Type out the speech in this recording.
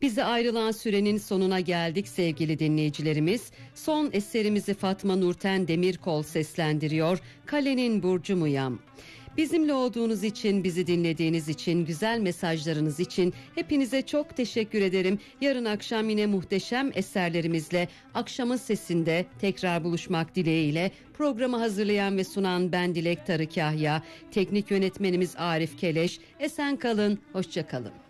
Bize ayrılan sürenin sonuna geldik sevgili dinleyicilerimiz. Son eserimizi Fatma Nurten Demirkol seslendiriyor. Kalenin Burcu Muyam. Bizimle olduğunuz için, bizi dinlediğiniz için, güzel mesajlarınız için hepinize çok teşekkür ederim. Yarın akşam yine muhteşem eserlerimizle Akşamın Sesi'nde tekrar buluşmak dileğiyle programı hazırlayan ve sunan ben Dilek Tarıkahya, teknik yönetmenimiz Arif Keleş. Esen kalın, hoşça kalın.